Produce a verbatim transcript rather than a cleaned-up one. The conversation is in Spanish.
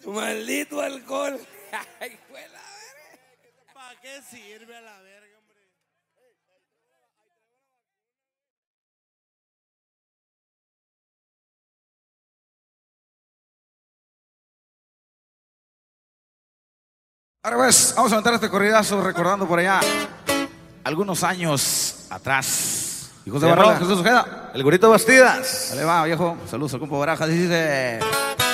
Maldito alcohol. Ay, fue la verga. ¿Para qué sirve a la verga, hombre? Ahora pues, vamos a aventar este corridazo recordando por allá algunos años atrás. Hijos de Se Barra, llama Jesús Ojeda. El Gorito Bastidas. Dale va, viejo. Saludos al compa Barajas. Dice...